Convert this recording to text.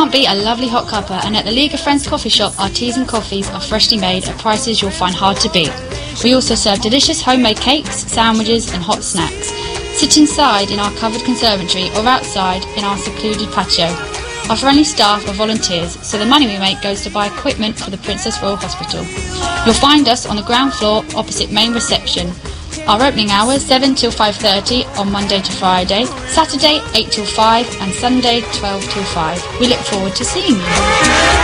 can't beat a lovely hot cuppa, and at the League of Friends coffee shop, our teas and coffees are freshly made at prices you'll find hard to beat. We also serve delicious homemade cakes, sandwiches and hot snacks. Sit inside in our covered conservatory or outside in our secluded patio. Our friendly staff are volunteers, so the money we make goes to buy equipment for the Princess Royal Hospital. You'll find us on the ground floor opposite main reception. Our opening hours 7 till 5:30 on Monday to Friday, Saturday 8 till 5 and Sunday 12 till 5. We look forward to seeing you.